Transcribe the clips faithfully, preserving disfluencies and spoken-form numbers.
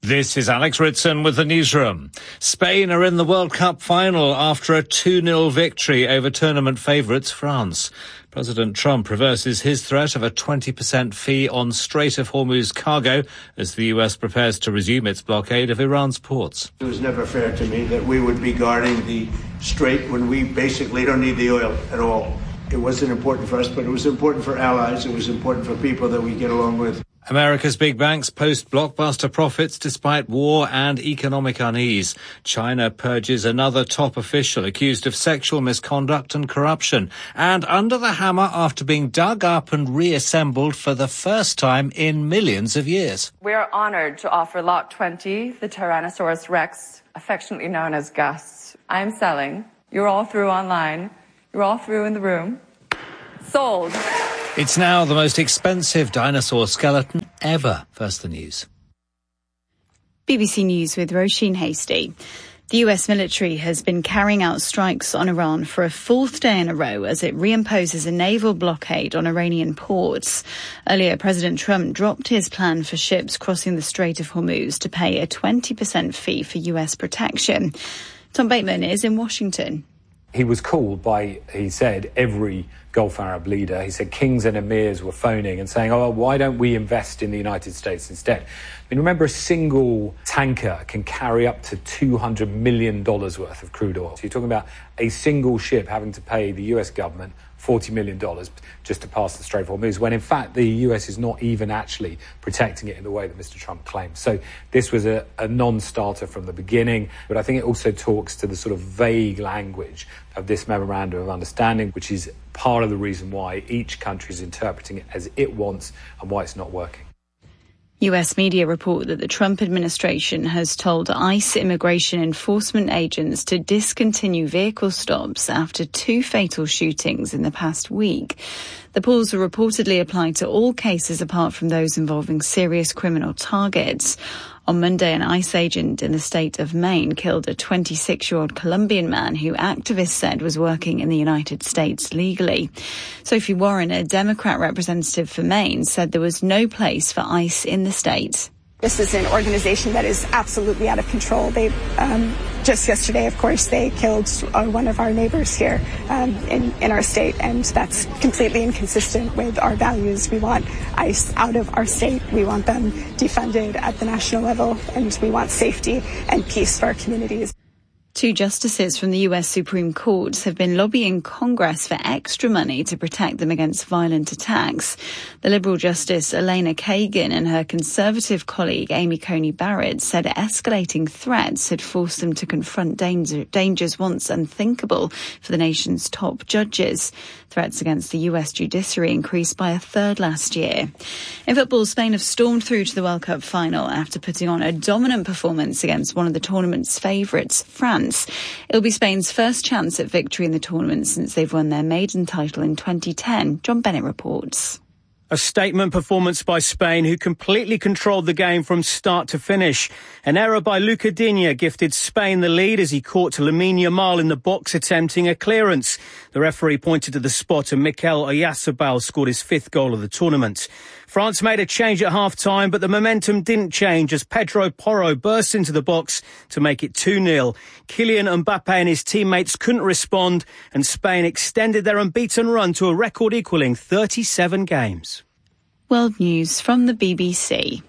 This is Alex Ritson with the newsroom. Spain are in the World Cup final after a two nil victory over tournament favourites France. President Trump reverses his threat of a twenty percent fee on Strait of Hormuz cargo as the U S prepares to resume its blockade of Iran's ports. It was never fair to me that we would be guarding the strait when we basically don't need the oil at all. It wasn't important for us, but it was important for allies. It was important for people that we get along with. America's big banks post blockbuster profits despite war and economic unease. China purges another top official accused of sexual misconduct and corruption, and under the hammer after being dug up and reassembled for the first time in millions of years. We are honoured to offer Lot twenty, the Tyrannosaurus Rex, affectionately known as Gus. I am selling. You're all through online. You're all through in the room. Sold. It's now the most expensive dinosaur skeleton ever. First the news. B B C News with Roisin Hasty. The U S military has been carrying out strikes on Iran for a fourth day in a row as it reimposes a naval blockade on Iranian ports. Earlier, President Trump dropped his plan for ships crossing the Strait of Hormuz to pay a twenty percent fee for U S protection. Tom Bateman is in Washington. He was called by, he said, every Gulf Arab leader. He said kings and emirs were phoning and saying, oh, why don't we invest in the United States instead? I mean, remember, a single tanker can carry up to two hundred million dollars worth of crude oil. So you're talking about a single ship having to pay the U S government forty million dollars just to pass the Strait of Hormuz, when in fact the U S is not even actually protecting it in the way that Mister Trump claims. So this was a, a non-starter from the beginning, but I think it also talks to the sort of vague language of this memorandum of understanding, which is part of the reason why each country is interpreting it as it wants and why it's not working. U S media report that the Trump administration has told ICE immigration enforcement agents to discontinue vehicle stops after two fatal shootings in the past week. The pause will reportedly apply to all cases apart from those involving serious criminal targets. On Monday, an ICE agent in the state of Maine killed a twenty-six-year-old Colombian man who activists said was working in the United States legally. Sophie Warren, a Democrat representative for Maine, said there was no place for ICE in the state. This is an organization that is absolutely out of control. They um, just yesterday, of course, they killed uh, one of our neighbors here um, in, in our state, and that's completely inconsistent with our values. We want ICE out of our state. We want them defunded at the national level, and we want safety and peace for our communities. Two justices from the U S Supreme Court have been lobbying Congress for extra money to protect them against violent attacks. The Liberal Justice Elena Kagan and her Conservative colleague Amy Coney Barrett said escalating threats had forced them to confront danger, dangers once unthinkable for the nation's top judges. Threats against the U S judiciary increased by a third last year. In football, Spain have stormed through to the World Cup final after putting on a dominant performance against one of the tournament's favourites, France. It'll be Spain's first chance at victory in the tournament since they've won their maiden title in twenty ten. John Bennett reports. A statement performance by Spain, who completely controlled the game from start to finish. An error by Luca Digne gifted Spain the lead as he caught Lamine Yamal in the box attempting a clearance. The referee pointed to the spot and Mikel Oyarzabal scored his fifth goal of the tournament. France made a change at half-time, but the momentum didn't change as Pedro Porro burst into the box to make it two nil. Kylian Mbappe and his teammates couldn't respond, and Spain extended their unbeaten run to a record-equalling thirty-seven games. World News from the B B C.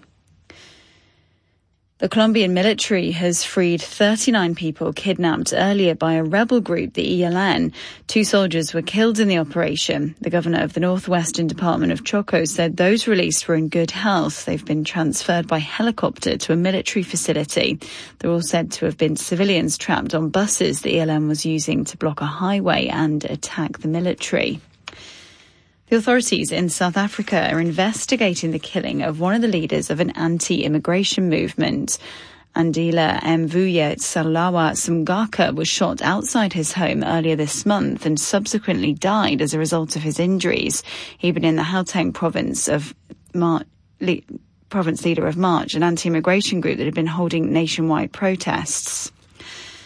The Colombian military has freed thirty-nine people kidnapped earlier by a rebel group, the E L N. Two soldiers were killed in the operation. The governor of the Northwestern Department of Choco said those released were in good health. They've been transferred by helicopter to a military facility. They're all said to have been civilians trapped on buses the E L N was using to block a highway and attack the military. The authorities in South Africa are investigating the killing of one of the leaders of an anti-immigration movement. Andile Mvuye Salawa Sumgaka was shot outside his home earlier this month and subsequently died as a result of his injuries. He'd been in the Gauteng province of Mar- Le- province leader of March, an anti-immigration group that had been holding nationwide protests.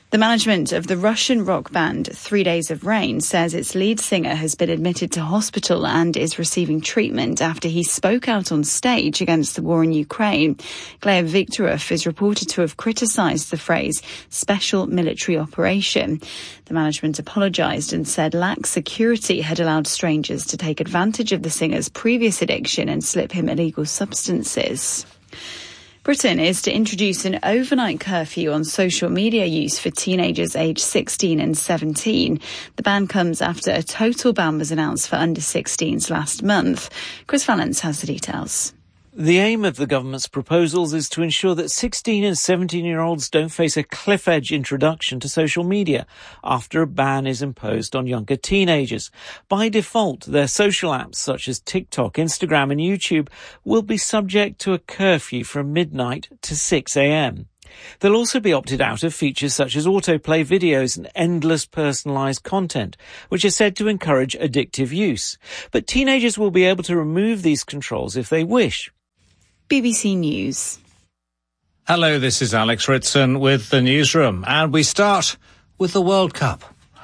The management of the Russian rock band Three Days of Rain says its lead singer has been admitted to hospital and is receiving treatment after he spoke out on stage against the war in Ukraine. Gleb Viktorov is reported to have criticised the phrase special military operation. The management apologised and said lax security had allowed strangers to take advantage of the singer's previous addiction and slip him illegal substances. Britain is to introduce an overnight curfew on social media use for teenagers aged sixteen and seventeen. The ban comes after a total ban was announced for under sixteens last month. Chris Valence has the details. The aim of the government's proposals is to ensure that sixteen and seventeen-year-olds don't face a cliff-edge introduction to social media after a ban is imposed on younger teenagers. By default, their social apps such as TikTok, Instagram and YouTube will be subject to a curfew from midnight to six a.m. They'll also be opted out of features such as autoplay videos and endless personalised content, which are said to encourage addictive use. But teenagers will be able to remove these controls if they wish. B B C News. Hello, this is Alex Ritson with the newsroom, and we start with the World Cup.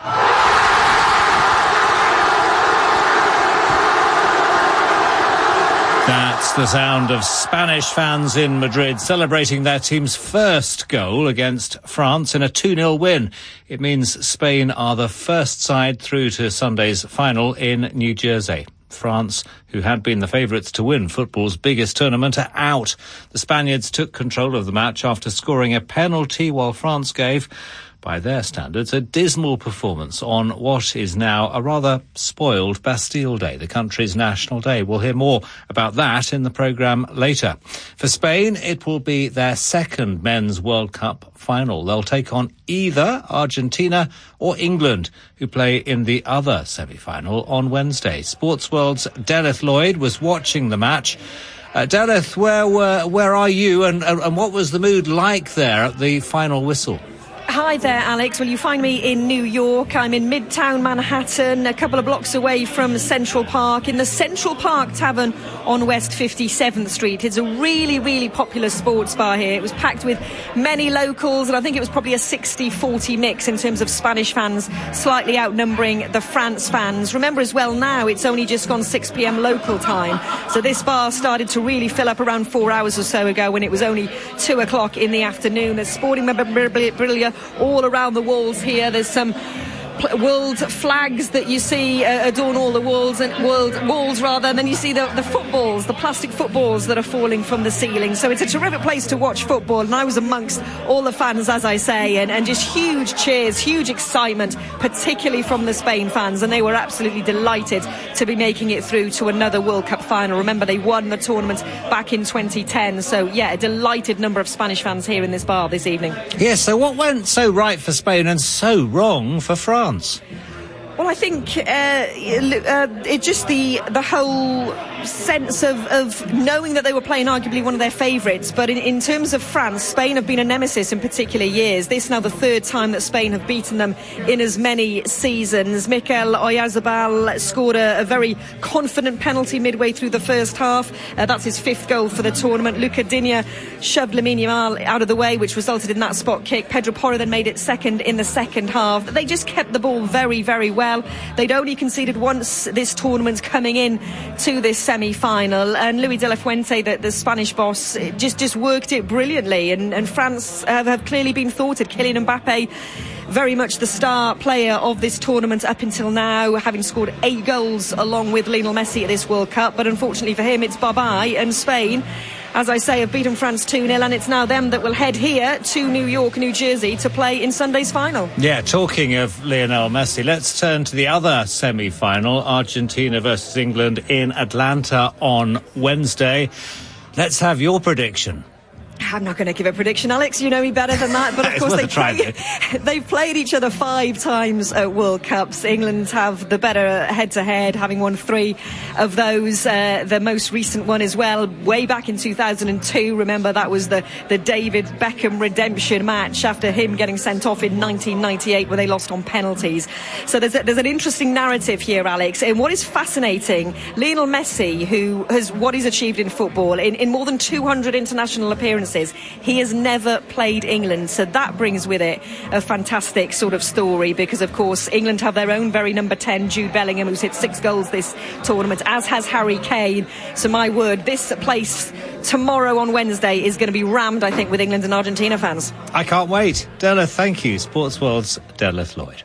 That's the sound of Spanish fans in Madrid celebrating their team's first goal against France in a two nil win. It means Spain are the first side through to Sunday's final in New Jersey. France, who had been the favourites to win football's biggest tournament, are out. The Spaniards took control of the match after scoring a penalty, while France gave, by their standards, a dismal performance on what is now a rather spoiled Bastille Day, the country's national day. We'll hear more about that in the programme later. For Spain, it will be their second Men's World Cup final. They'll take on either Argentina or England, who play in the other semi-final on Wednesday. Sportsworld's Delith Lloyd was watching the match. Uh, Delith, where, were, where are you and, and, and what was the mood like there at the final whistle? Hi there, Alex. Well, you find me in New York. I'm in Midtown Manhattan, a couple of blocks away from Central Park, in the Central Park Tavern on West fifty-seventh Street. It's a really, really popular sports bar here. It was packed with many locals, and I think it was probably a sixty forty mix in terms of Spanish fans, slightly outnumbering the France fans. Remember as well now, it's only just gone six p.m. local time. So this bar started to really fill up around four hours or so ago when it was only two o'clock in the afternoon. There's sporting memorabilia all around the walls here. There's some world flags that you see uh, adorn all the walls and world walls rather, and then you see the, the footballs, the plastic footballs that are falling from the ceiling. So it's a terrific place to watch football, and I was amongst all the fans, as I say, and, and just huge cheers, huge excitement, particularly from the Spain fans, and they were absolutely delighted to be making it through to another World Cup final. Remember, they won the tournament back in twenty ten, so yeah, a delighted number of Spanish fans here in this bar this evening. Yes, so what went so right for Spain and so wrong for France? Well, I think uh, uh, it just the the whole sense of, of knowing that they were playing arguably one of their favourites. But in, in terms of France, Spain have been a nemesis in particular years. This is now the third time that Spain have beaten them in as many seasons. Mikel Oyarzabal scored a, a very confident penalty midway through the first half. Uh, that's his fifth goal for the tournament. Luca Digne shoved Lamine Yamal out of the way, which resulted in that spot kick. Pedro Porro then made it second in the second half. They just kept the ball very, very well. They'd only conceded once this tournament coming in to this semi-final, and Luis de la Fuente, the, the Spanish boss, just, just worked it brilliantly, and, and France have, have clearly been thwarted. Kylian Mbappe, very much the star player of this tournament up until now, having scored eight goals along with Lionel Messi at this World Cup, but unfortunately for him it's bye-bye, and Spain, as I say, have beaten France two nil, and it's now them that will head here to New York, New Jersey to play in Sunday's final. Yeah, talking of Lionel Messi, let's turn to the other semi-final, Argentina versus England in Atlanta on Wednesday. Let's have your prediction. I'm not going to give a prediction, Alex. You know me better than that. But of course, they play, they've played each other five times at World Cups. England have the better head-to-head, having won three of those. Uh, the most recent one as well, way back in two thousand two. Remember, that was the, the David Beckham redemption match after him getting sent off in nineteen ninety-eight, where they lost on penalties. So there's, a, there's an interesting narrative here, Alex. And what is fascinating, Lionel Messi, who has what he's achieved in football, in, in more than two hundred international appearances, years. He has never played England, so that brings with it a fantastic sort of story because, of course, England have their own very number ten, Jude Bellingham, who's hit six goals this tournament, as has Harry Kane. So my word, this place tomorrow on Wednesday is going to be rammed, I think, with England and Argentina fans. I can't wait. Della, thank you. Sports World's Della Lloyd.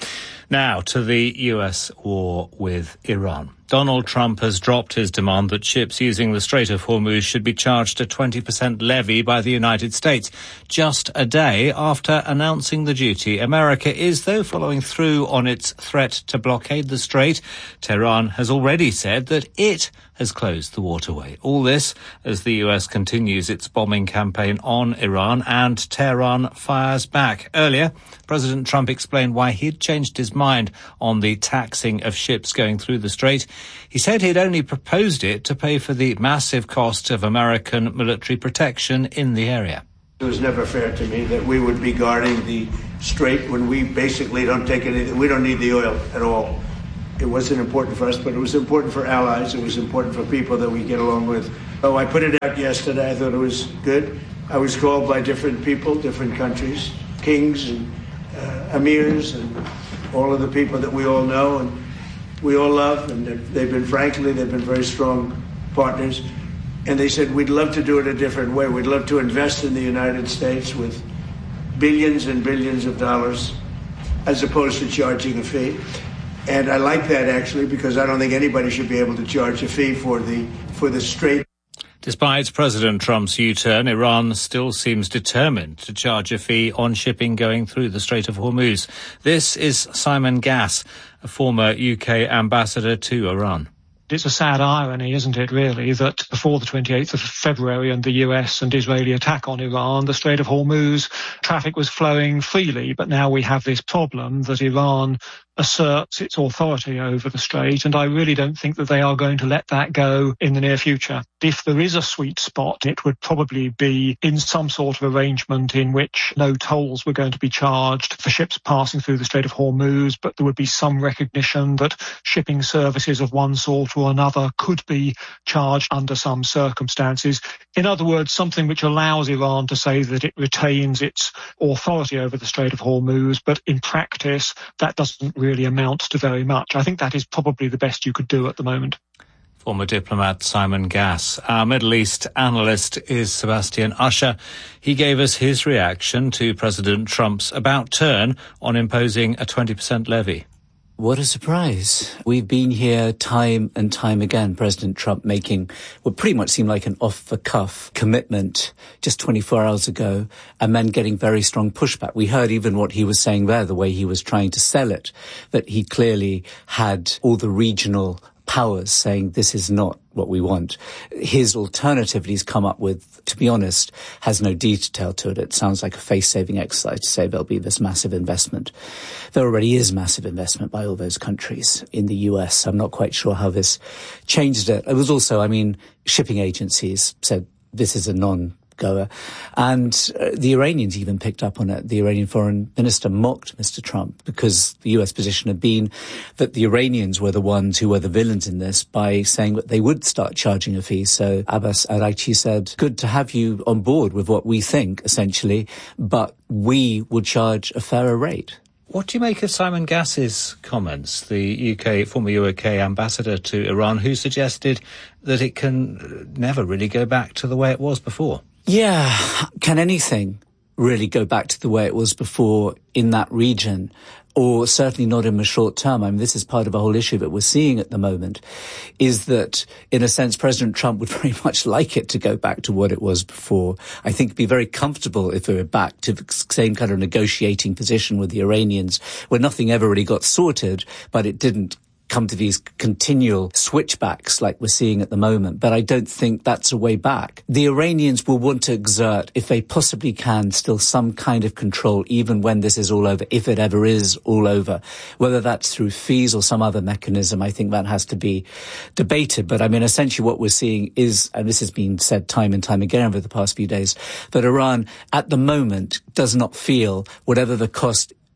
Now to the U S war with Iran. Donald Trump has dropped his demand that ships using the Strait of Hormuz should be charged a twenty percent levy by the United States, just a day after announcing the duty. America is, though, following through on its threat to blockade the strait. Tehran has already said that it has closed the waterway. All this as the U S continues its bombing campaign on Iran and Tehran fires back. Earlier, President Trump explained why he'd changed his mind on the taxing of ships going through the strait. He said he'd only proposed it to pay for the massive cost of American military protection in the area. It was never fair to me that we would be guarding the strait when we basically don't take anything. We don't need the oil at all. It wasn't important for us, but it was important for allies. It was important for people that we get along with. Oh, I put it out yesterday. I thought it was good. I was called by different people, different countries, kings and uh, emirs and all of the people that we all know and we all love. And they've been, frankly, they've been very strong partners. And they said, we'd love to do it a different way. We'd love to invest in the United States with billions and billions of dollars as opposed to charging a fee. And I like that, actually, because I don't think anybody should be able to charge a fee for the for the strait. Despite President Trump's U-turn, Iran still seems determined to charge a fee on shipping going through the Strait of Hormuz. This is Simon Gass, a former U K ambassador to Iran. It's a sad irony, isn't it, really, that before the twenty-eighth of February and the U S and Israeli attack on Iran, the Strait of Hormuz traffic was flowing freely. But now we have this problem that Iran asserts its authority over the strait, and I really don't think that they are going to let that go in the near future. If there is a sweet spot, it would probably be in some sort of arrangement in which no tolls were going to be charged for ships passing through the Strait of Hormuz, but there would be some recognition that shipping services of one sort or another could be charged under some circumstances. In other words, something which allows Iran to say that it retains its authority over the Strait of Hormuz, but in practice that doesn't really really amount to very much. I think that is probably the best you could do at the moment. Former diplomat Simon Gass. Our Middle East analyst is Sebastian Usher. He gave us his reaction to President Trump's about turn on imposing a twenty percent levy. What a surprise. We've been here time and time again, President Trump making what pretty much seemed like an off-the-cuff commitment just twenty-four hours ago, and then getting very strong pushback. We heard even what he was saying there, the way he was trying to sell it, that he clearly had all the regional powers saying this is not what we want. His alternative he's come up with, to be honest, has no detail to it. It sounds like a face-saving exercise to say there'll be this massive investment. There already is massive investment by all those countries in the U S. I'm not quite sure how this changed it. It was also, I mean, shipping agencies said this is a non goer. And uh, the Iranians even picked up on it. The Iranian foreign minister mocked Mister Trump because the U S position had been that the Iranians were the ones who were the villains in this by saying that they would start charging a fee. So Abbas Araghchi said, good to have you on board with what we think, essentially, but we will charge a fairer rate. What do you make of Simon Gass's comments, the U K, former U K ambassador to Iran, who suggested that it can never really go back to the way it was before? Yeah, can anything really go back to the way it was before in that region? Or certainly not in the short term. I mean, this is part of a whole issue that we're seeing at the moment, is that, in a sense, President Trump would very much like it to go back to what it was before. I think it'd be very comfortable if we were back to the same kind of negotiating position with the Iranians, where nothing ever really got sorted, but it didn't come to these continual switchbacks like we're seeing at the moment. But I don't think that's a way back. The Iranians will want to exert, if they possibly can, still some kind of control, even when this is all over, if it ever is all over. Whether that's through fees or some other mechanism, I think that has to be debated. But I mean, essentially what we're seeing is, and this has been said time and time again over the past few days, that Iran at the moment does not feel, whatever the cost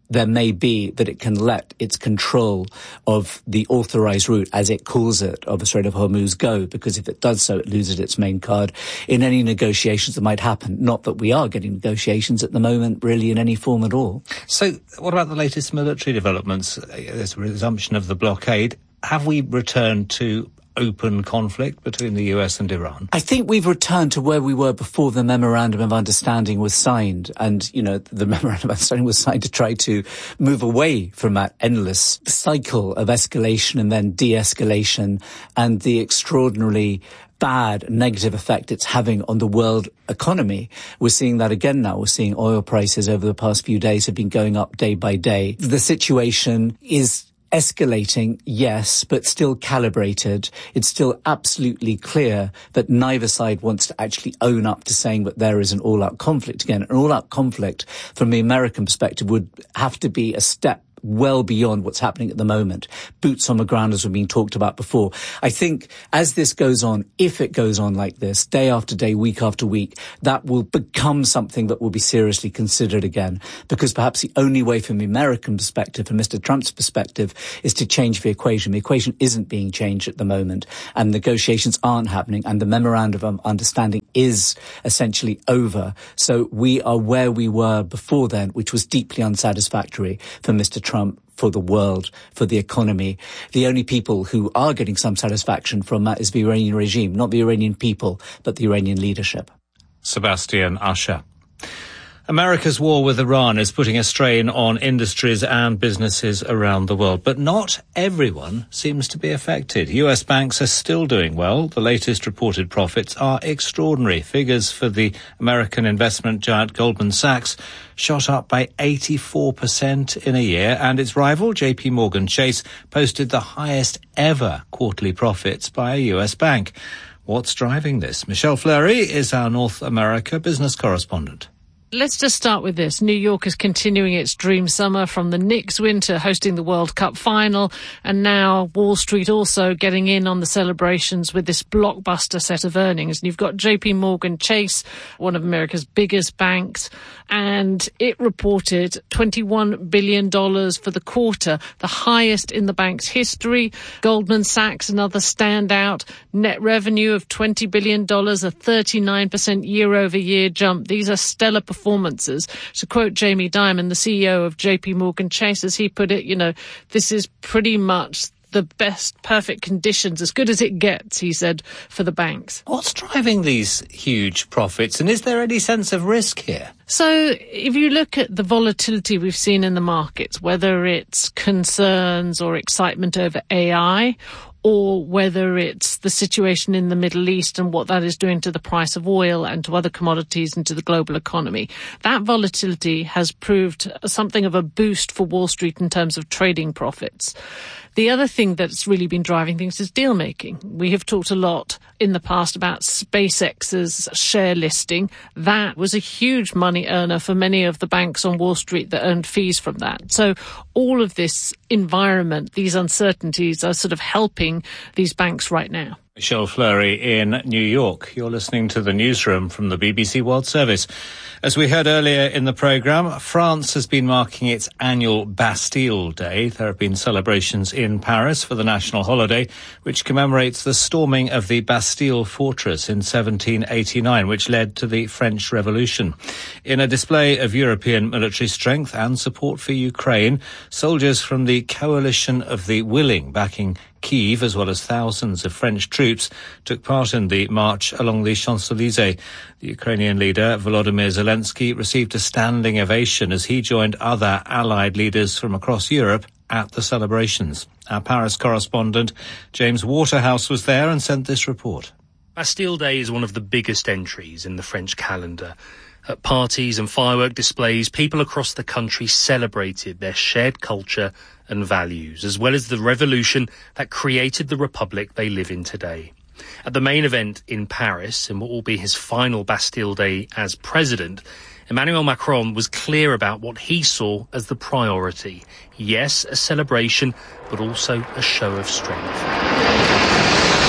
there may be that it can let its control of the authorized route, as it calls it, of the Strait of Hormuz go, because if it does so, it loses its main card in any negotiations that might happen. Not that we are getting negotiations at the moment, really, in any form at all. So what about the latest military developments? There's a resumption of the blockade. Have we returned to open conflict between the U S and Iran? I think we've returned to where we were before the Memorandum of Understanding was signed. And, you know, the Memorandum of Understanding was signed to try to move away from that endless cycle of escalation and then de-escalation and the extraordinarily bad negative effect it's having on the world economy. We're seeing that again now. We're seeing oil prices over the past few days have been going up day by day. The situation is escalating, yes, but still calibrated. It's still absolutely clear that neither side wants to actually own up to saying that there is an all-out conflict again. An all-out conflict, from the American perspective, would have to be a step well beyond what's happening at the moment. Boots on the ground, as we've been talked about before. I think as this goes on, if it goes on like this, day after day, week after week, that will become something that will be seriously considered again. Because perhaps the only way from the American perspective, from Mister Trump's perspective, is to change the equation. The equation isn't being changed at the moment, and negotiations aren't happening, and the Memorandum of Understanding is essentially over. So we are where we were before then, which was deeply unsatisfactory for Mister Trump. Trump, for the world, for the economy. The only people who are getting some satisfaction from that is the Iranian regime, not the Iranian people, but the Iranian leadership. Sebastian Usher. America's war with Iran is putting a strain on industries and businesses around the world, but not everyone seems to be affected. U S banks are still doing well. The latest reported profits are extraordinary. Figures for the American investment giant Goldman Sachs shot up by eighty-four percent in a year, and its rival, J P Morgan Chase, posted the highest ever quarterly profits by a U S bank. What's driving this? Michelle Fleury is our North America business correspondent. Let's just start with this. New York is continuing its dream summer, from the Knicks win to hosting the World Cup final, and now Wall Street also getting in on the celebrations with this blockbuster set of earnings. And you've got J P Morgan Chase, one of America's biggest banks, and it reported twenty-one billion dollars for the quarter, the highest in the bank's history. Goldman Sachs, another standout, net revenue of twenty billion dollars, a thirty-nine percent year-over-year jump. These are stellar performances. Performances. To quote Jamie Dimon, the C E O of J P Morgan Chase, as he put it, you know, this is pretty much the best, perfect conditions, as good as it gets, he said, for the banks. What's driving these huge profits, and is there any sense of risk here? So if you look at the volatility we've seen in the markets, whether it's concerns or excitement over A I, or whether it's the situation in the Middle East and what that is doing to the price of oil and to other commodities and to the global economy, that volatility has proved something of a boost for Wall Street in terms of trading profits. The other thing that's really been driving things is deal making. We have talked a lot in the past about SpaceX's share listing. That was a huge money earner for many of the banks on Wall Street that earned fees from that. So all of this environment, these uncertainties, are sort of helping these banks right now. Michelle Fleury in New York. You're listening to the newsroom from the B B C World Service. As we heard earlier in the programme, France has been marking its annual Bastille Day. There have been celebrations in Paris for the national holiday, which commemorates the storming of the Bastille fortress in seventeen eighty-nine, which led to the French Revolution. In a display of European military strength and support for Ukraine, soldiers from the Coalition of the Willing, backing Kyiv, as well as thousands of French troops, took part in the march along the Champs-Élysées. The Ukrainian leader, Volodymyr Zelensky, received a standing ovation as he joined other allied leaders from across Europe at the celebrations. Our Paris correspondent, James Waterhouse, was there and sent this report. Bastille Day is one of the biggest entries in the French calendar. At parties and firework displays, people across the country celebrated their shared culture and values, as well as the revolution that created the republic they live in today. At the main event in Paris, in what will be his final Bastille Day as president, Emmanuel Macron was clear about what he saw as the priority. Yes, a celebration, but also a show of strength.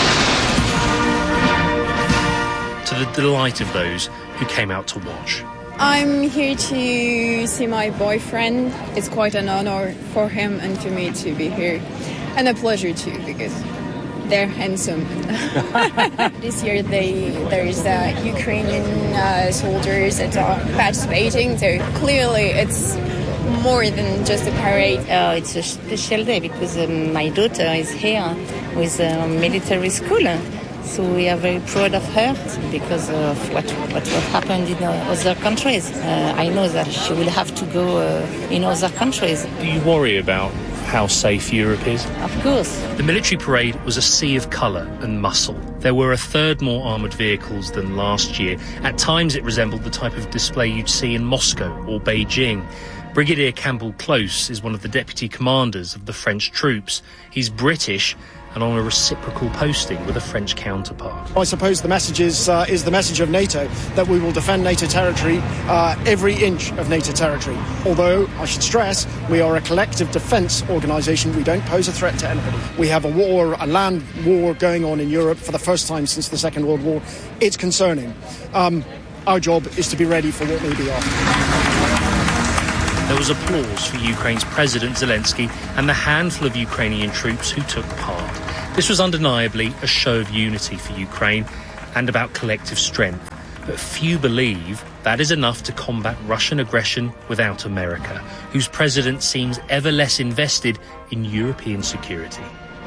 To the delight of those who came out to watch. I'm here to see my boyfriend. It's quite an honor for him and for me to be here. And a pleasure too, because they're handsome. This year they, there's uh, Ukrainian uh, soldiers that are participating, so clearly it's more than just a parade. Uh, it's a special day because um, my daughter is here with a military school. So we are very proud of her because of what what, what happened in uh, other countries. Uh, I know that she will have to go uh, in other countries. Do you worry about how safe Europe is? Of course. The military parade was a sea of colour and muscle. There were a third more armoured vehicles than last year. At times it resembled the type of display you'd see in Moscow or Beijing. Brigadier Campbell Close is one of the deputy commanders of the French troops. He's British and on a reciprocal posting with a French counterpart. I suppose the message is, uh, is the message of NATO, that we will defend NATO territory, uh, every inch of NATO territory. Although, I should stress, we are a collective defence organisation. We don't pose a threat to anybody. We have a war, a land war going on in Europe for the first time since the Second World War. It's concerning. Um, our job is to be ready for what may be after. There was applause for Ukraine's President Zelensky and the handful of Ukrainian troops who took part. This was undeniably a show of unity for Ukraine and about collective strength. But few believe that is enough to combat Russian aggression without America, whose president seems ever less invested in European security.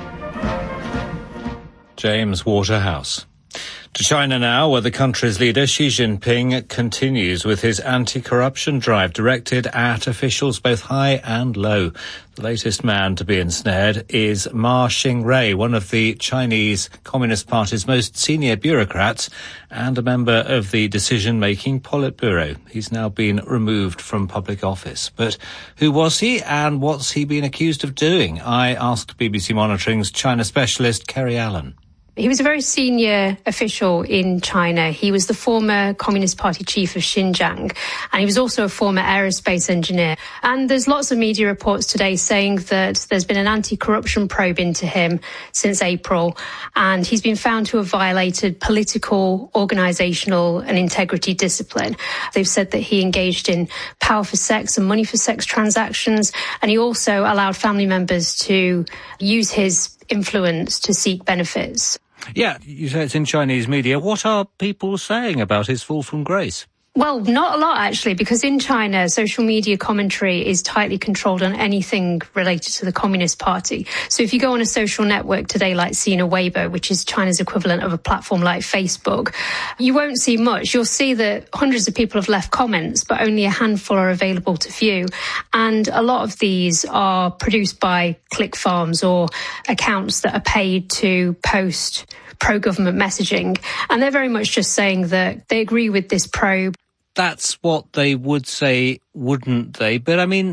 James Waterhouse. To China now, where the country's leader Xi Jinping continues with his anti-corruption drive directed at officials both high and low. The latest man to be ensnared is Ma Xingrui, one of the Chinese Communist Party's most senior bureaucrats and a member of the decision-making Politburo. He's now been removed from public office. But who was he and what's he been accused of doing? I asked B B C Monitoring's China specialist Kerry Allen. He was a very senior official in China. He was the former Communist Party chief of Xinjiang, and he was also a former aerospace engineer. And there's lots of media reports today saying that there's been an anti-corruption probe into him since April, and he's been found to have violated political, organisational and integrity discipline. They've said that he engaged in power for sex and money for sex transactions, and he also allowed family members to use his influence to seek benefits. Yeah, you say it's in Chinese media. What are people saying about his fall from grace? Well, not a lot, actually, because in China, social media commentary is tightly controlled on anything related to the Communist Party. So if you go on a social network today like Sina Weibo, which is China's equivalent of a platform like Facebook, you won't see much. You'll see that hundreds of people have left comments, but only a handful are available to view. And a lot of these are produced by click farms or accounts that are paid to post pro-government messaging. And they're very much just saying that they agree with this probe. That's what they would say, wouldn't they? But I mean,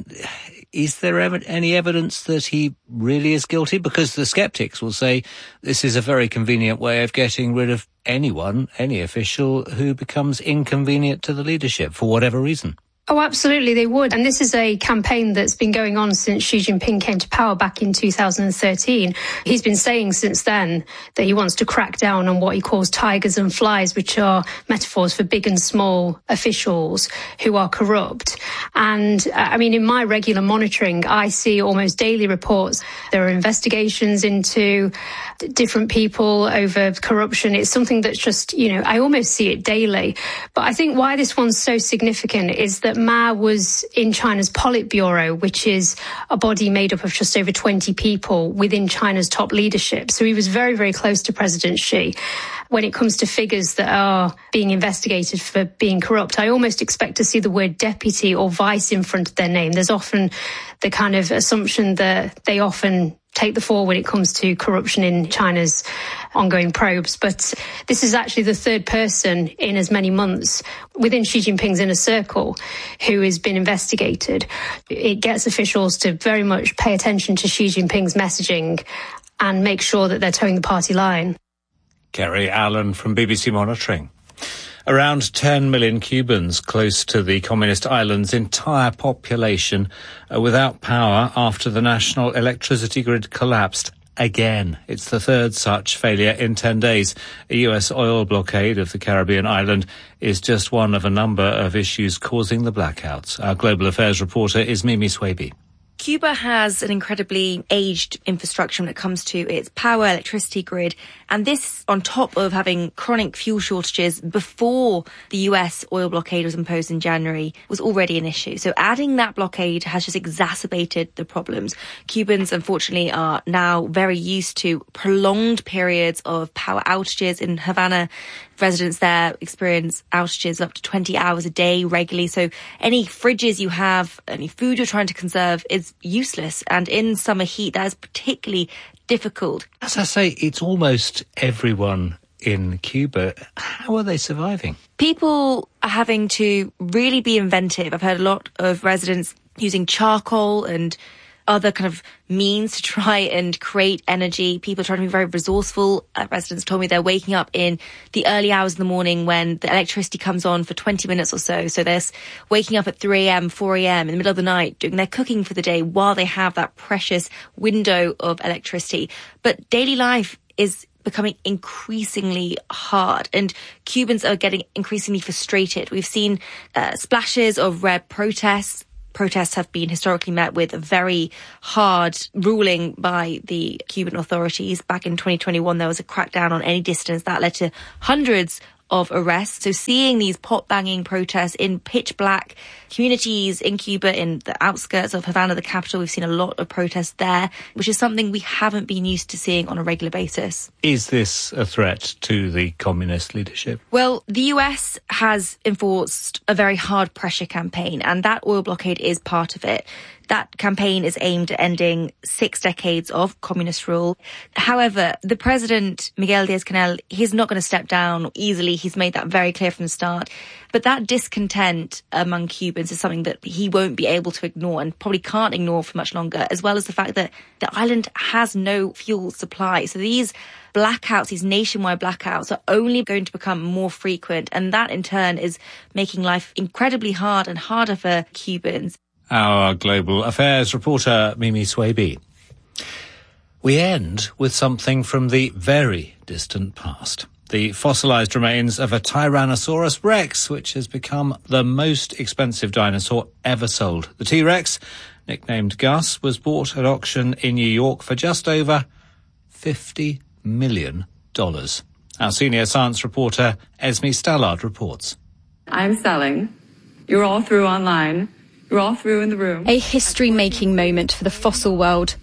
is there ever any evidence that he really is guilty? Because the skeptics will say this is a very convenient way of getting rid of anyone, any official who becomes inconvenient to the leadership for whatever reason. Oh, absolutely, they would. And this is a campaign that's been going on since Xi Jinping came to power back in two thousand thirteen. He's been saying since then that he wants to crack down on what he calls tigers and flies, which are metaphors for big and small officials who are corrupt. And I mean, in my regular monitoring, I see almost daily reports. There are investigations into different people over corruption. It's something that's just, you know, I almost see it daily. But I think why this one's so significant is that Ma was in China's Politburo, which is a body made up of just over twenty people within China's top leadership. So he was very, very close to President Xi. When it comes to figures that are being investigated for being corrupt, I almost expect to see the word deputy or vice in front of their name. There's often the kind of assumption that they often take the fall when it comes to corruption in China's ongoing probes. But this is actually the third person in as many months within Xi Jinping's inner circle who has been investigated. It gets officials to very much pay attention to Xi Jinping's messaging and make sure that they're towing the party line. Kerry Allen from B B C Monitoring. Around ten million Cubans, close to the communist island's entire population, are without power after the national electricity grid collapsed. again. It's the third such failure in ten days. A U S oil blockade of the Caribbean island is just one of a number of issues causing the blackouts. Our global affairs reporter is Mimi Swaby. Cuba has an incredibly aged infrastructure when it comes to its power, electricity grid, and this on top of having chronic fuel shortages before the U S oil blockade was imposed in January was already an issue. So adding that blockade has just exacerbated the problems. Cubans, unfortunately, are now very used to prolonged periods of power outages. In Havana, residents there experience outages up to twenty hours a day regularly. So any fridges you have, any food you're trying to conserve is useless. And in summer heat, that is particularly difficult. As I say, it's almost everyone in Cuba. How are they surviving? People are having to really be inventive. I've heard a lot of residents using charcoal and other kind of means to try and create energy. People are trying to be very resourceful. Uh, residents told me they're waking up in the early hours of the morning when the electricity comes on for twenty minutes or so. So they're waking up at three a.m., four a.m. in the middle of the night, doing their cooking for the day while they have that precious window of electricity. But daily life is becoming increasingly hard, and Cubans are getting increasingly frustrated. We've seen uh, splashes of red protests. Protests have been historically met with a very hard ruling by the Cuban authorities. Back in twenty twenty-one, there was a crackdown on any distance that led to hundreds of arrests. So seeing these pot-banging protests in pitch black communities in Cuba, in the outskirts of Havana, the capital, we've seen a lot of protests there, which is something we haven't been used to seeing on a regular basis. Is this a threat to the communist leadership? Well, the U S has enforced a very hard pressure campaign, and that oil blockade is part of it. That campaign is aimed at ending six decades of communist rule. However, the president, Miguel Díaz-Canel, he's not going to step down easily. He's made that very clear from the start. But that discontent among Cubans is something that he won't be able to ignore, and probably can't ignore for much longer, as well as the fact that the island has no fuel supply. So these blackouts, these nationwide blackouts, are only going to become more frequent. And that in turn is making life incredibly hard and harder for Cubans. Our global affairs reporter, Mimi Swaby. We end with something from the very distant past. The fossilised remains of a Tyrannosaurus rex, which has become the most expensive dinosaur ever sold. The T-Rex, nicknamed Gus, was bought at auction in New York for just over fifty million dollars. Our senior science reporter, Esme Stallard, reports. I'm selling. You're all through online. You're all through in the room. A history-making moment for the fossil world.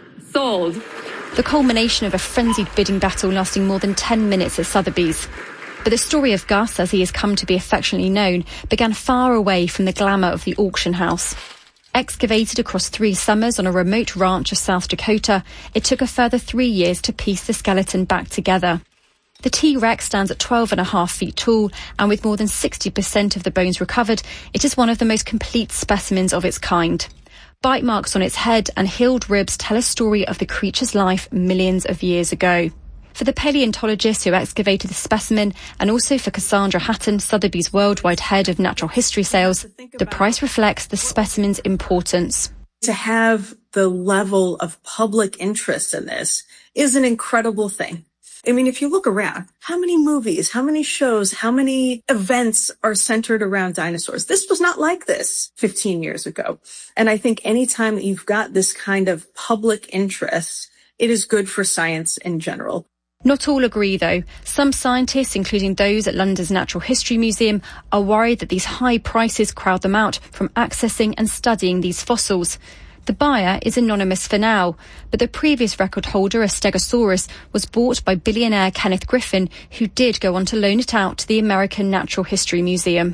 Sold. The culmination of a frenzied bidding battle lasting more than ten minutes at Sotheby's. But the story of Gus, as he has come to be affectionately known, began far away from the glamour of the auction house. Excavated across three summers on a remote ranch of South Dakota, it took a further three years to piece the skeleton back together. The T-Rex stands at twelve and a half feet tall, and with more than sixty percent of the bones recovered, it is one of the most complete specimens of its kind. Bite marks on its head and healed ribs tell a story of the creature's life millions of years ago. For the paleontologist who excavated the specimen, and also for Cassandra Hatton, Sotheby's worldwide head of natural history sales, the price reflects the specimen's importance. To have the level of public interest in this is an incredible thing. I mean, if you look around, how many movies, how many shows, how many events are centered around dinosaurs? This was not like this fifteen years ago. And I think anytime that you've got this kind of public interest, it is good for science in general. Not all agree, though. Some scientists, including those at London's Natural History Museum, are worried that these high prices crowd them out from accessing and studying these fossils. The buyer is anonymous for now, but the previous record holder, a Stegosaurus, was bought by billionaire Kenneth Griffin, who did go on to loan it out to the American Natural History Museum.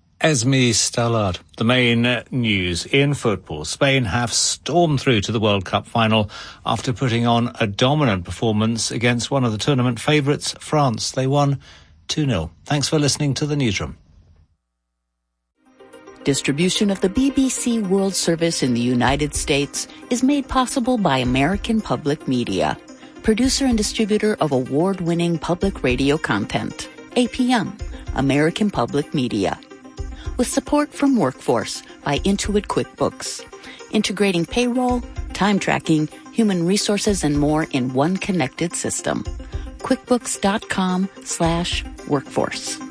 Esme Stallard. The main news in football. Spain have stormed through to the World Cup final after putting on a dominant performance against one of the tournament favourites, France. They won two nil. Thanks for listening to the Newsroom. Distribution of the B B C World Service in the United States is made possible by American Public Media, producer and distributor of award-winning public radio content. A P M, American Public Media. With support from Workforce by Intuit QuickBooks, integrating payroll, time tracking, human resources, and more in one connected system. QuickBooks.com slash workforce.